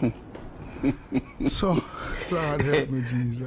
So, Lord help me, Jesus.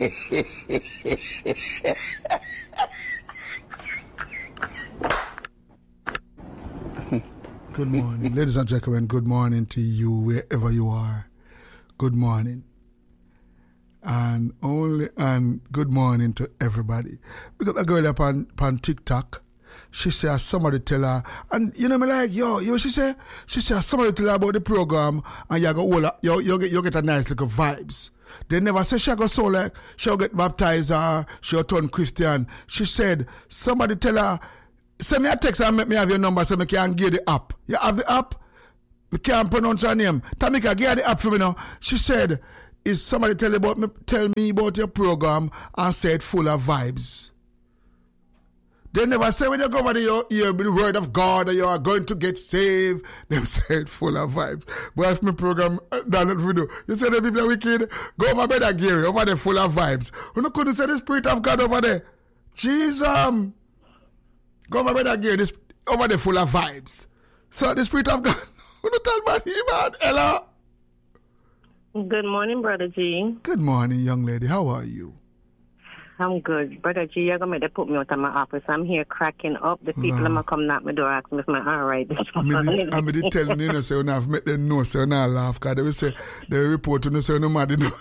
Good morning. Ladies and gentlemen, good morning to you wherever you are. Good morning. And good morning to everybody. Because a girl up on TikTok, she said somebody tell her, and you know me like, she said somebody tell her about the program and you get a nice little vibes. They never say she'll go so like she'll get baptized or she'll turn Christian. She said somebody tell her, send me a text and make me have your number so I can give the app. You have the app? I can't pronounce her name. Tamika, give her the app for me now. She said, is somebody tell me about your program and say it full of vibes. They never say when you go over there, you hear the word of God that you are going to get saved. They say it full of vibes. But if my program done it for you, you say the people are wicked, go over there, Gary, over there full of vibes. You couldn't say the Spirit of God over there. Jesus. Go over there, Gary, over there full of vibes. So the Spirit of God, you don't tell about him, man. Hello? Good morning, Brother G. Good morning, young lady. How are you? I'm good. Brother G, you're going to put me out of my office. I'm here cracking up. The people are come knock my door, ask me if I'm all right this morning. I'm going to tell you, you know, say, when I've met them, no, say, when I laugh, because they will say, they will report to me, say, no matter, no.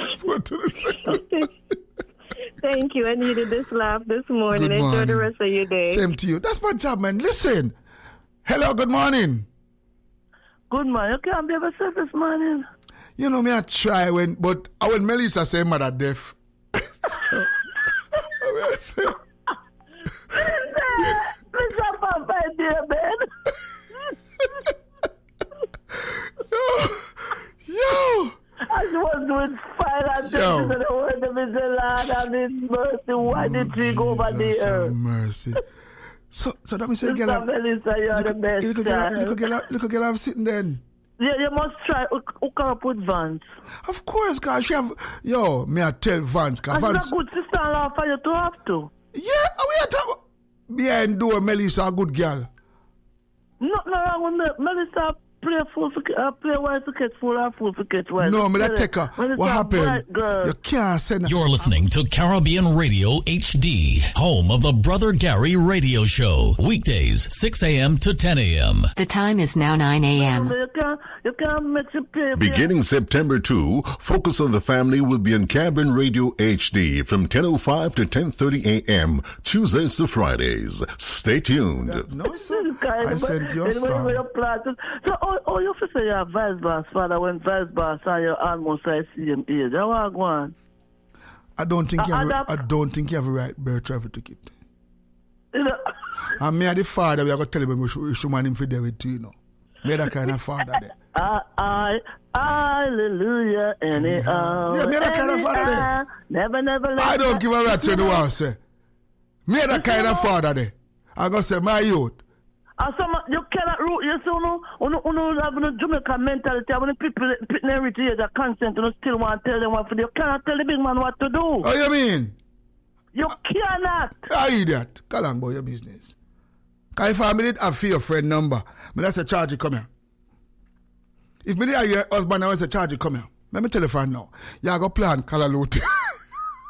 Thank you. I needed this laugh this morning. Good morning. Enjoy the rest of your day. Same to you. That's my job, man. Listen. Hello, good morning. Good morning. You can't be able to say this morning. You know, me I try but when Melissa say mother deaf. So, I say, Mr. Papa, dear man. Yo. I was doing fine and things to the word of his Lord and his mercy. Why did we go over the earth? Mercy. So that means you Mr. Melissa, you're the best child. Look at girl I'm sitting then. Yeah, you must try hook her up with Vance. Of course, cause she have me I tell Vance, cause Vance. She's a good sister-in-law for you to have to. Yeah, we are talking behind door Melissa a good girl. Nothing wrong with Melissa. Play wise to catch full or full to catch wise. No, me that take her. What happened? You can't send her. You're listening to Caribbean Radio HD, home of the Brother Gary Radio Show. Weekdays, 6 a.m. to 10 a.m. The time is now 9 a.m. You can't make you pay. Beginning September 2, Focus on the Family will be on Caribbean Radio HD from 10:05 to 10:30 a.m. Tuesdays to Fridays. Stay tuned. No, sir. I sent your song. So, you feel say you're vice boss, father, when vice boss and you're almost like same age. How are you going? I don't think you have a right birth travel ticket. And me and the father, we are going to tell him we should man him for there with you, you know. Me that kind of father there. Hallelujah, anyhow. Yeah, me that kind of father there. Never. I don't give a rat to the one, say. Me that kind of father there. I'm going to say, my youth. You cannot root yourself, you have a Jamaican mentality. When people putting everything as a consent, you still want to tell them what to do. You cannot tell the big man what to do. Oh, you mean? You cannot. I idiot. Call on about your business. Because if I did have your friend number, but that's a charge, come here. If me did have your husband, I was a charge, come here. Let me tell you for now. You have a plan, call a loot.